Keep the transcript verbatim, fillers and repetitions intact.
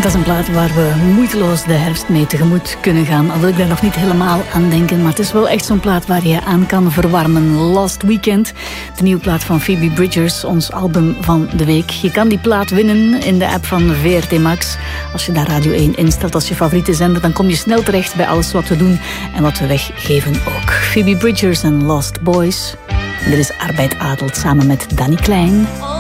Dat is een plaat waar we moeiteloos de herfst mee tegemoet kunnen gaan. Al wil ik daar nog niet helemaal aan denken. Maar het is wel echt zo'n plaat waar je aan kan verwarmen. Last Weekend, de nieuwe plaat van Phoebe Bridgers. Ons album van de week. Je kan die plaat winnen in de app van V R T Max. Als je daar Radio één instelt als je favoriete zender, dan kom je snel terecht bij alles wat we doen. En wat we weggeven ook. Phoebe Bridgers en Lost Boys. Dit is Arbeid Adelt samen met Danny Klein.